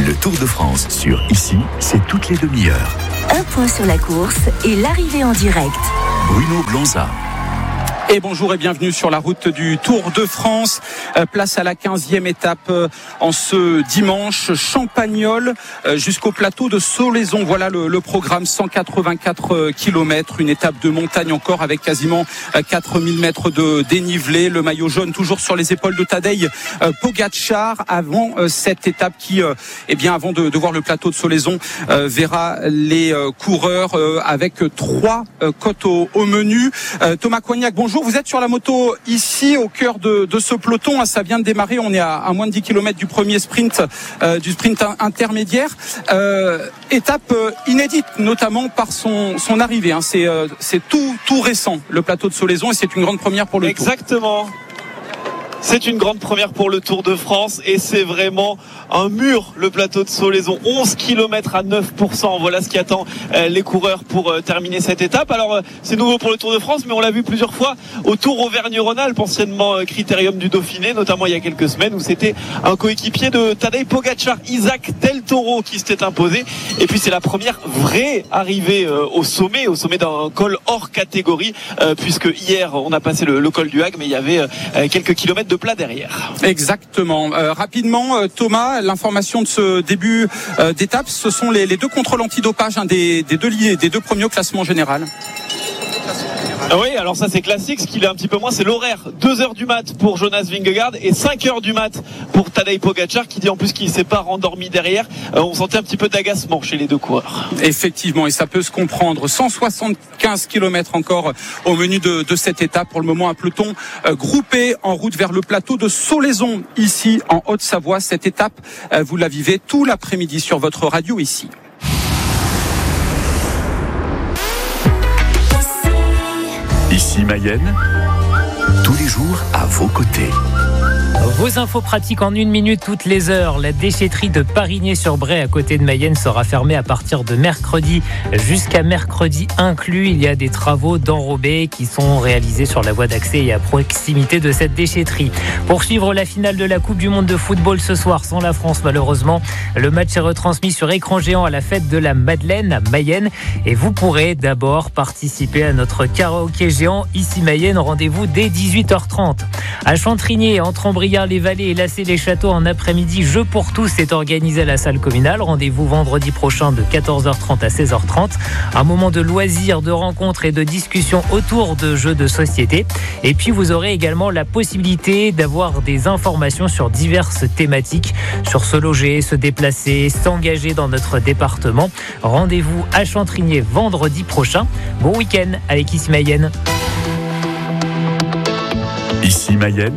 Le Tour de France sur Ici, c'est toutes les demi-heures. Un point sur la course et l'arrivée en direct. Bruno Blanza. Et bonjour et bienvenue sur la route du Tour de France. Place à la 15e étape en ce dimanche. Champagnole jusqu'au plateau de Solaison. Voilà le programme, 184 km. Une étape de montagne encore avec quasiment 4000 mètres de dénivelé. Le maillot jaune toujours sur les épaules de Tadej Pogačar avant cette étape qui, avant de voir le plateau de Solaison, verra les coureurs avec 3 côtes au menu. Thomas Coignac, bonjour. Vous êtes sur la moto ici au cœur de ce peloton. Ça vient de démarrer. On est à moins de 10 km du premier sprint, du sprint intermédiaire. Étape inédite, notamment par son arrivée. C'est tout récent, le plateau de Solaison, et c'est une grande première pour le Tour. Exactement. C'est une grande première pour le Tour de France et c'est vraiment un mur, le plateau de Solaison. 11 km à 9%. Voilà ce qui attend les coureurs pour terminer cette étape. Alors, c'est nouveau pour le Tour de France, mais on l'a vu plusieurs fois au Tour Auvergne-Rhône-Alpes, anciennement Critérium du Dauphiné, notamment il y a quelques semaines, où c'était un coéquipier de Tadej Pogačar, Isaac Del Toro, qui s'était imposé. Et puis, c'est la première vraie arrivée au sommet d'un col hors catégorie, puisque hier, on a passé le col du Hague, mais il y avait quelques kilomètres de plat derrière. Exactement. Rapidement, Thomas, l'information de ce début d'étape, ce sont les 2 contrôles antidopage des deux premiers au classement général. Oui, alors ça c'est classique. Ce qu'il est un petit peu moins, c'est l'horaire. 2h du mat pour Jonas Vingegaard et 5h du mat pour Tadej Pogačar, qui dit en plus qu'il ne s'est pas rendormi derrière. On sentait un petit peu d'agacement chez les deux coureurs. Effectivement, et ça peut se comprendre. 175 km encore au menu de cette étape. Pour le moment, un peloton groupé en route vers le plateau de Solaison, ici en Haute-Savoie. Cette étape, vous la vivez tout l'après-midi sur votre radio ici. Ici Mayenne, tous les jours à vos côtés. Vos infos pratiques en 1 minute toutes les heures. La déchetterie de Parigné-sur-Bray à côté de Mayenne sera fermée à partir de mercredi jusqu'à mercredi inclus. Il y a des travaux d'enrobés qui sont réalisés sur la voie d'accès et à proximité de cette déchetterie. Pour suivre la finale de la Coupe du Monde de football ce soir sans la France malheureusement, le match est retransmis sur écran géant à la fête de la Madeleine à Mayenne et vous pourrez d'abord participer à notre karaoké géant ici Mayenne. Rendez-vous dès 18h30. À Chantrigné, entre Ambriard-les-Vallées et Lassay-les-Châteaux en après-midi, Jeux pour tous est organisé à la salle communale. Rendez-vous vendredi prochain de 14h30 à 16h30. Un moment de loisirs, de rencontres et de discussions autour de jeux de société. Et puis vous aurez également la possibilité d'avoir des informations sur diverses thématiques, sur se loger, se déplacer, s'engager dans notre département. Rendez-vous à Chantrigné vendredi prochain. Bon week-end avec Ici Mayenne. Ici Mayenne,